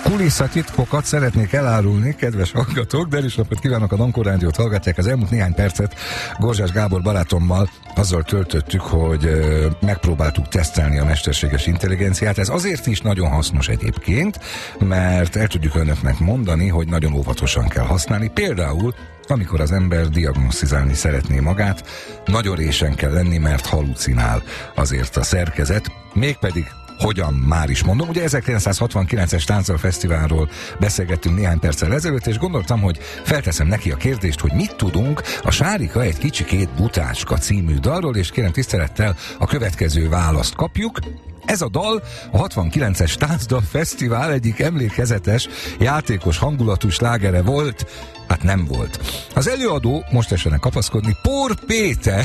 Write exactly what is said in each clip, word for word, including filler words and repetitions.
kulisszatitkokat szeretnék elárulni, kedves hallgatók, de is napot kívánok, a Dankó Rádiót hallgatják. Az elmúlt néhány percet Gorzsás Gábor barátommal azzal töltöttük, hogy ö, megpróbáltuk tesztelni a mesterséges intelligenciát. Ez azért is nagyon hasznos egyébként, mert el tudjuk önöknek mondani, hogy nagyon óvatosan kell használni. Például amikor az ember diagnosztizálni szeretné magát, nagyon résen kell lenni, mert halucinál azért a szerkezet, mégpedig hogyan, már is mondom. Ugye ezerkilencszázhatvankilences Táncdal Fesztiválról beszélgettünk néhány perccel ezelőtt, és gondoltam, hogy felteszem neki a kérdést, hogy mit tudunk a Sárika egy kicsikét butácska című dalról, és kérem tisztelettel a következő választ kapjuk. Ez a dal a hatvankilences Táncdal Fesztivál egyik emlékezetes, játékos hangulatú slágere volt. Hát nem volt. Az előadó, most essenek kapaszkodni, Pór Péter,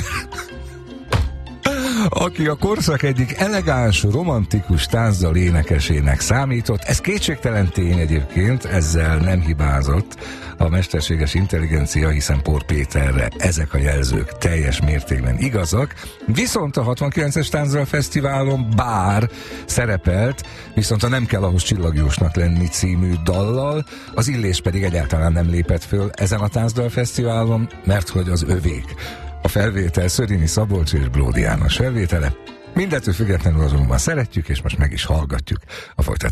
aki a korszak egyik elegáns, romantikus táncdal énekesének számított. Ez kétségtelen tény egyébként, ezzel nem hibázott a mesterséges intelligencia, hiszen Pór Péterre ezek a jelzők teljes mértékben igazak. Viszont a hatvankilences Táncdal Fesztiválon bár szerepelt, viszont a Nem kell ahhoz csillagjósnak lenni című dallal, az Illés pedig egyáltalán nem lépett föl ezen a Táncdal Fesztiválon, mert hogy az övék. A felvétel Szörényi Szabolcs és Bródi János felvétele. Mindettől függetlenül azonban szeretjük, és most meg is hallgatjuk a folytatást.